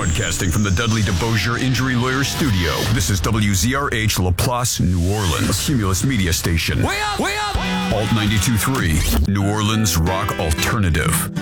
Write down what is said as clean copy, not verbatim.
Broadcasting from the Dudley DeBosier Injury Lawyer Studio, this is WZRH Laplace, New Orleans, Cumulus Media Station. Way up! Way up! Alt 92.3, New Orleans Rock Alternative.